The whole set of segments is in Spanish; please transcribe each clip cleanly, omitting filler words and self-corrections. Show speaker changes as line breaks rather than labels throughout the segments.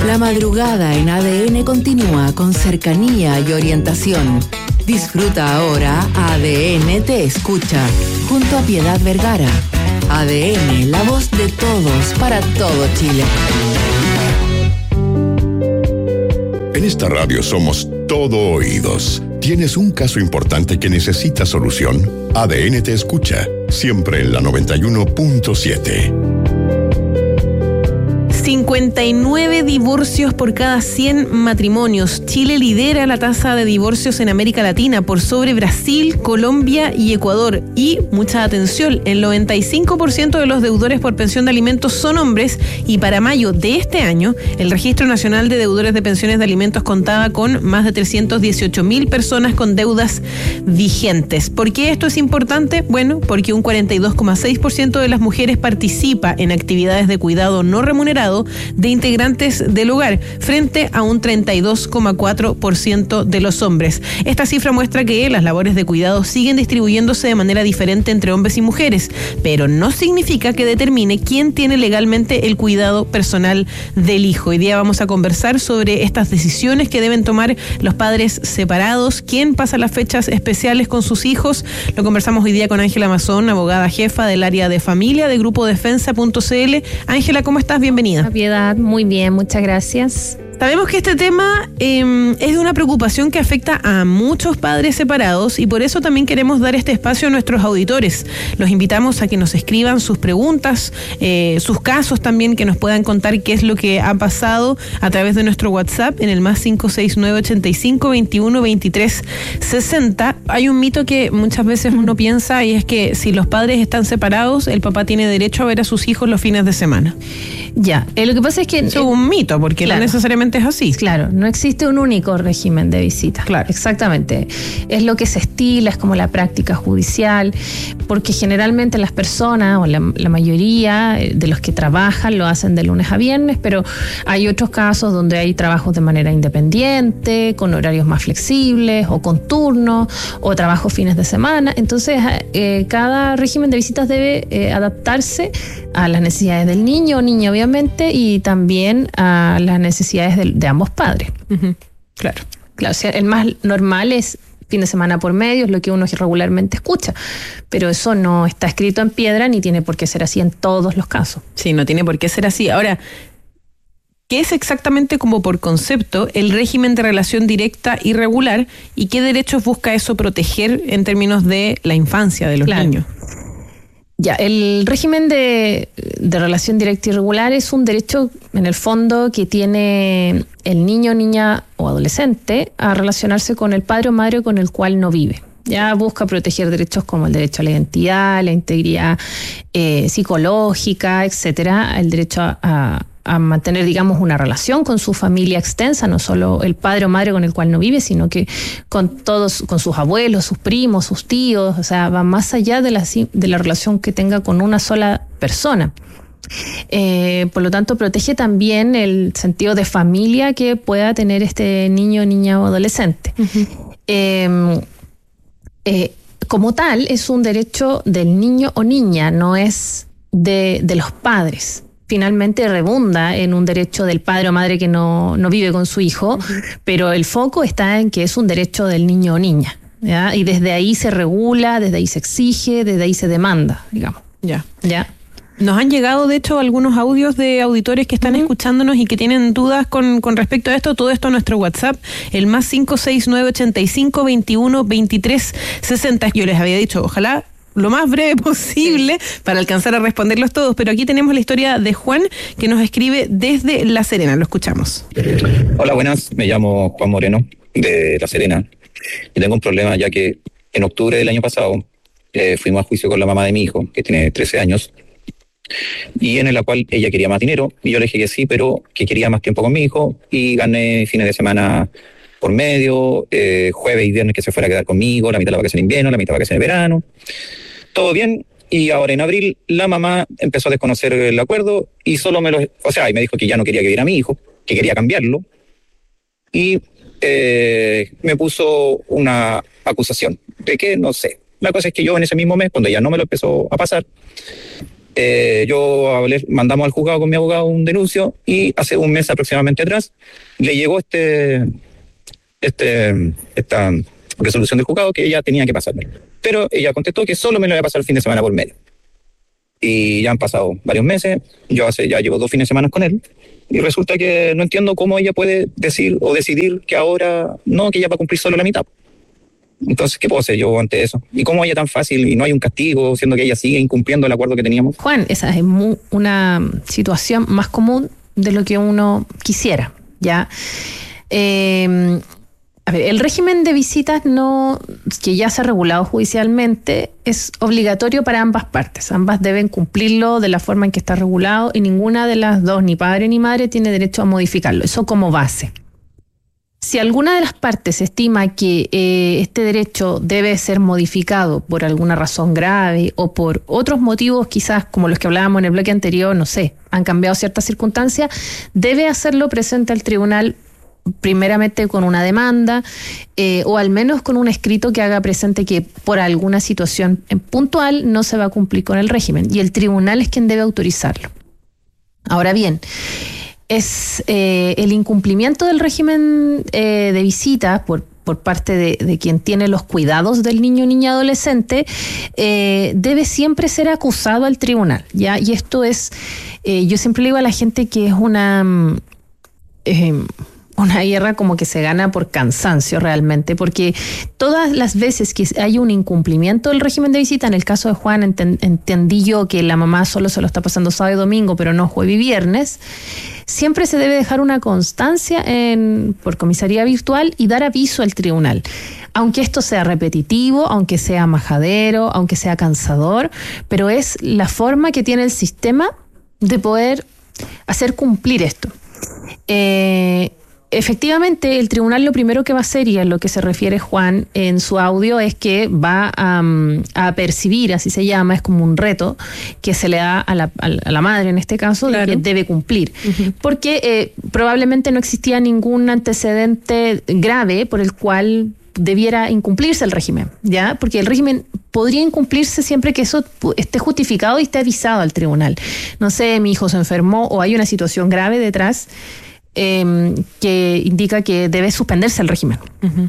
La madrugada en ADN continúa con cercanía y orientación. Disfruta ahora ADN Te Escucha, junto a Piedad Vergara. ADN, la voz de todos para todo Chile.
En esta radio somos todo oídos. ¿Tienes un caso importante que necesita solución? ADN Te Escucha, siempre en la 91.7.
59 divorcios por cada 100 matrimonios. Chile lidera la tasa de divorcios en América Latina por sobre Brasil, Colombia y Ecuador. Y, mucha atención, el 95% de los deudores por pensión de alimentos son hombres, y para mayo de este año, el Registro Nacional de Deudores de Pensiones de Alimentos contaba con más de 318.000 personas con deudas vigentes. ¿Por qué esto es importante? Bueno, porque un 42,6% de las mujeres participa en actividades de cuidado no remunerado de integrantes del hogar, frente a un 32,4% de los hombres. Esta cifra muestra que las labores de cuidado siguen distribuyéndose de manera diferente entre hombres y mujeres, pero no significa que determine quién tiene legalmente el cuidado personal del hijo. Hoy día vamos a conversar sobre estas decisiones que deben tomar los padres separados, quién pasa las fechas especiales con sus hijos. Lo conversamos hoy día con Ángela Mazón, abogada jefa del área de familia de Grupo Defensa.cl. Ángela, ¿cómo estás? Bienvenida.
Piedad, muy bien, muchas gracias.
Sabemos que este tema es de una preocupación que afecta a muchos padres separados, y por eso también queremos dar este espacio a nuestros auditores. Los invitamos a que nos escriban sus preguntas, sus casos también, que nos puedan contar qué es lo que ha pasado a través de nuestro WhatsApp en el más 569-85-21-23-60. Hay un mito que muchas veces uno piensa, y es que si los padres están separados, el papá tiene derecho a ver a sus hijos los fines de semana.
Ya, lo que pasa es que...
Eso es un mito, porque claro, no necesariamente es así.
Claro, no existe un único régimen de visita.
Claro.
Exactamente. Es lo que se estila, es como la práctica judicial, porque generalmente las personas, o la mayoría de los que trabajan, lo hacen de lunes a viernes, pero hay otros casos donde hay trabajos de manera independiente, con horarios más flexibles, o con turnos, o trabajo fines de semana. Entonces, cada régimen de visitas debe adaptarse a las necesidades del niño o niña, obviamente, y también a las necesidades de ambos padres.
Uh-huh. Claro.
Claro, o sea, el más normal es fin de semana por medio, es lo que uno regularmente escucha, pero eso no está escrito en piedra ni tiene por qué ser así en todos los casos.
Sí, no tiene por qué ser así. Ahora, ¿qué es exactamente, como por concepto, el régimen de relación directa y regular, y qué derechos busca eso proteger en términos de la infancia de los niños?
Ya, el régimen de relación directa y regular es un derecho, en el fondo, que tiene el niño, niña o adolescente a relacionarse con el padre o madre con el cual no vive. Ya busca proteger derechos como el derecho a la identidad, la integridad psicológica, etcétera, el derecho a mantener, digamos, una relación con su familia extensa, no solo el padre o madre con el cual no vive, sino que con todos, con sus abuelos, sus primos, sus tíos, o sea, va más allá de la relación que tenga con una sola persona. Por lo tanto, protege también el sentido de familia que pueda tener este niño, niña o adolescente. Uh-huh. Como tal, es un derecho del niño o niña, no es de los padres. Finalmente redunda en un derecho del padre o madre que no vive con su hijo, uh-huh, pero el foco está en que es un derecho del niño o niña, ¿ya? Y desde ahí se regula, desde ahí se exige, desde ahí se demanda, digamos.
Ya. Nos han llegado, de hecho, algunos audios de auditores que están escuchándonos y que tienen dudas con respecto a esto. Todo esto a nuestro WhatsApp, el más 569-85-21-23-60. Yo les había dicho, ojalá lo más breve posible para alcanzar a responderlos todos, pero aquí tenemos la historia de Juan, que nos escribe desde La Serena. Lo escuchamos.
Hola, buenas, me llamo Juan Moreno, de La Serena, y tengo un problema, ya que en octubre del año pasado fuimos a juicio con la mamá de mi hijo, que tiene 13 años, y en la cual ella quería más dinero, y yo le dije que sí, pero que quería más tiempo con mi hijo, y gané fines de semana por medio, jueves y viernes que se fuera a quedar conmigo, la mitad de la vacación de invierno, la mitad de la vacación de verano, todo bien. Y ahora en abril la mamá empezó a desconocer el acuerdo y solo me dijo que ya no quería que viera a mi hijo, que quería cambiarlo, y me puso una acusación de que no sé. La cosa es que yo en ese mismo mes, cuando ella no me lo empezó a pasar, mandamos al juzgado con mi abogado un denuncio y hace un mes aproximadamente atrás le llegó esta resolución del juzgado que ella tenía que pasarme. Pero ella contestó que solo me lo iba a pasar el fin de semana por medio. Y ya han pasado varios meses, yo ya llevo 2 fines de semana con él, y resulta que no entiendo cómo ella puede decir o decidir que ahora no, que ella va a cumplir solo la mitad. Entonces, ¿qué puedo hacer yo ante eso? ¿Y cómo ella tan fácil y no hay un castigo, siendo que ella sigue incumpliendo el acuerdo que teníamos?
Juan, esa es una situación más común de lo que uno quisiera, ¿ya? A ver, el régimen de visitas que ya se ha regulado judicialmente es obligatorio para ambas partes. Ambas deben cumplirlo de la forma en que está regulado y ninguna de las dos, ni padre ni madre, tiene derecho a modificarlo. Eso como base. Si alguna de las partes estima que este derecho debe ser modificado por alguna razón grave o por otros motivos, quizás como los que hablábamos en el bloque anterior, no sé, han cambiado ciertas circunstancias, debe hacerlo presente al tribunal, primeramente con una demanda o al menos con un escrito que haga presente que por alguna situación puntual no se va a cumplir con el régimen y el tribunal es quien debe autorizarlo. Ahora bien, es el incumplimiento del régimen de visitas por parte de quien tiene los cuidados del niño, niña, adolescente, debe siempre ser acusado al tribunal, ¿ya? Y esto es, yo siempre le digo a la gente que es una guerra como que se gana por cansancio realmente, porque todas las veces que hay un incumplimiento del régimen de visita, en el caso de Juan entendí yo que la mamá solo se lo está pasando sábado y domingo, pero no jueves y viernes, siempre se debe dejar una constancia por comisaría virtual y dar aviso al tribunal. Aunque esto sea repetitivo, aunque sea majadero, aunque sea cansador, pero es la forma que tiene el sistema de poder hacer cumplir esto. Efectivamente, el tribunal lo primero que va a hacer, y a lo que se refiere Juan en su audio, es que va a percibir, así se llama, es como un reto que se le da a la madre en este caso, claro, de que debe cumplir. Uh-huh. Porque probablemente no existía ningún antecedente grave por el cual debiera incumplirse el régimen, ¿ya? Porque el régimen podría incumplirse siempre que eso esté justificado y esté avisado al tribunal. No sé, mi hijo se enfermó o hay una situación grave detrás que indica que debe suspenderse el régimen. Uh-huh.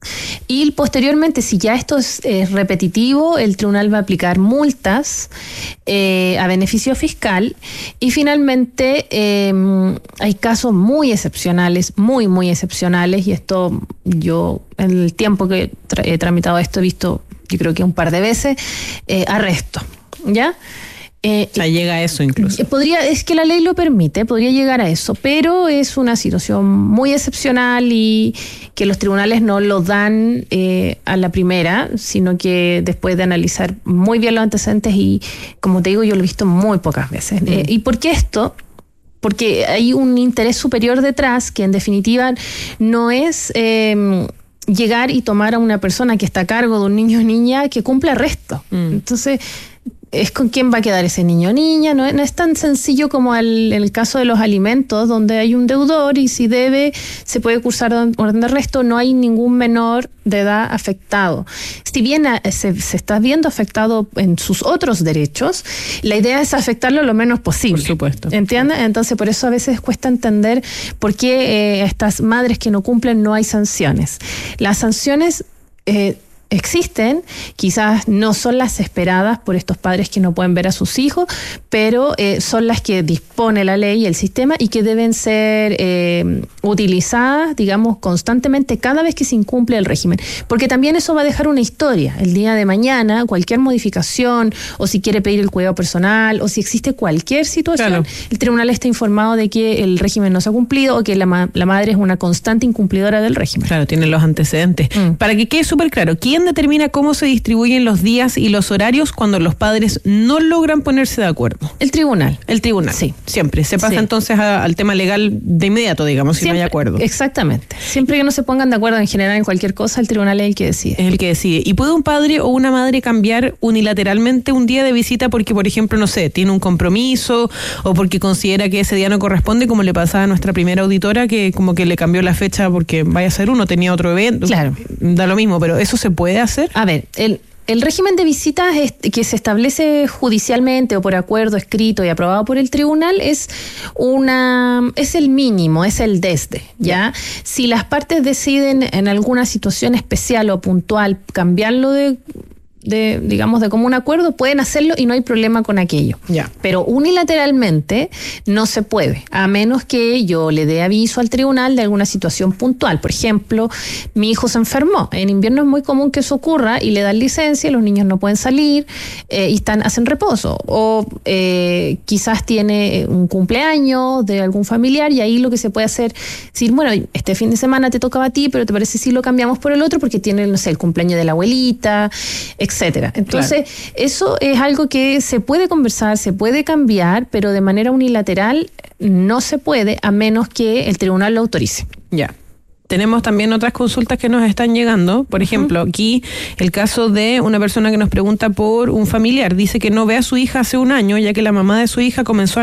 Y posteriormente, si ya esto es repetitivo, el tribunal va a aplicar multas a beneficio fiscal y finalmente hay casos muy excepcionales, muy excepcionales, y esto yo en el tiempo que he tramitado esto he visto, yo creo que un par de veces, arresto, ¿ya?
Llega a eso incluso.
Es que la ley lo permite, podría llegar a eso, pero es una situación muy excepcional y que los tribunales no lo dan a la primera, sino que después de analizar muy bien los antecedentes y, como te digo, yo lo he visto muy pocas veces. ¿Y por qué esto? Porque hay un interés superior detrás que en definitiva no es llegar y tomar a una persona que está a cargo de un niño o niña que cumpla arresto. Entonces, es con quién va a quedar ese niño o niña. No es tan sencillo como en el caso de los alimentos, donde hay un deudor y si debe se puede cursar orden de arresto. No hay ningún menor de edad afectado. Si bien se está viendo afectado en sus otros derechos, la idea es afectarlo lo menos posible.
Por supuesto.
¿Entiendes? Entonces, por eso a veces cuesta entender por qué a estas madres que no cumplen no hay sanciones. Las sanciones existen, quizás no son las esperadas por estos padres que no pueden ver a sus hijos, pero son las que dispone la ley y el sistema y que deben ser utilizadas, digamos, constantemente cada vez que se incumple el régimen. Porque también eso va a dejar una historia. El día de mañana, cualquier modificación, o si quiere pedir el cuidado personal, o si existe cualquier situación, claro, el tribunal está informado de que el régimen no se ha cumplido o que la madre es una constante incumplidora del régimen.
Claro, tiene los antecedentes. Para que quede súper claro, ¿quién determina cómo se distribuyen los días y los horarios cuando los padres no logran ponerse de acuerdo?
El tribunal.
El tribunal, sí. Siempre. Se pasa entonces al tema legal de inmediato, digamos, si no hay acuerdo.
Exactamente. Siempre que no se pongan de acuerdo en general en cualquier cosa, el tribunal es el que decide.
Es el que decide. ¿Y puede un padre o una madre cambiar unilateralmente un día de visita porque, por ejemplo, no sé, tiene un compromiso o porque considera que ese día no corresponde, como le pasaba a nuestra primera auditora, que como que le cambió la fecha porque vaya a ser uno, tenía otro evento?
Claro.
Da lo mismo, pero ¿eso se puede hacer?
A ver, El régimen de visitas que se establece judicialmente o por acuerdo escrito y aprobado por el tribunal es el mínimo, es el desde, ¿ya? Si las partes deciden en alguna situación especial o puntual cambiarlo de común acuerdo, pueden hacerlo y no hay problema con aquello.
Ya.
Pero unilateralmente no se puede, a menos que yo le dé aviso al tribunal de alguna situación puntual. Por ejemplo, mi hijo se enfermó. En invierno es muy común que eso ocurra y le dan licencia, los niños no pueden salir y hacen reposo. O quizás tiene un cumpleaños de algún familiar y ahí lo que se puede hacer es decir, bueno, este fin de semana te tocaba a ti, pero ¿te parece si lo cambiamos por el otro? Porque tiene, no sé, el cumpleaños de la abuelita, etcétera. Entonces, eso es algo que se puede conversar, se puede cambiar, pero de manera unilateral no se puede, a menos que el tribunal lo autorice.
Ya. Tenemos también otras consultas que nos están llegando. Por ejemplo, aquí el caso de una persona que nos pregunta por un familiar. Dice que no ve a su hija hace un año, ya que la mamá de su hija comenzó a